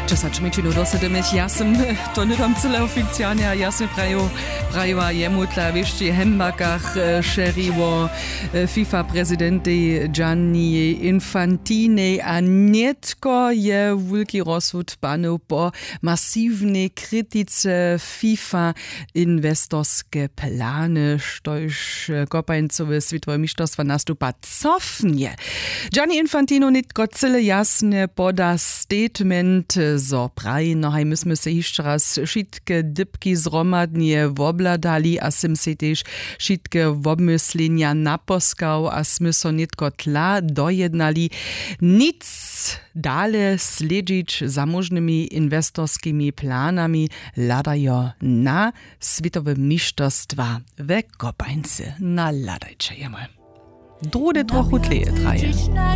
Časa čmečinu dosedemeš, ja som to nedom celé oficiálne a ja som prajova jemu tla višti hembakach šerivo FIFA prezidenti Gianni Infantini a netko je veľký rozsud panu po masívnej kritice FIFA investorské plány, štož kopańcowe svitové mištovstva nastupa cofnie. Gianni Infantino netko celé jasne poda statement zo praji, no haj my sme se jeszcze raz šitke dybki zromadnie wobladali a sim se tež šitke wobmyslenia naposkał a sme so netko tla dojednali nic dale sledzić za možnymi investorskimi planami ladajo na svitové mištovstva ve kopańce. Na ladajče jeme. Drude trochu tleje traje.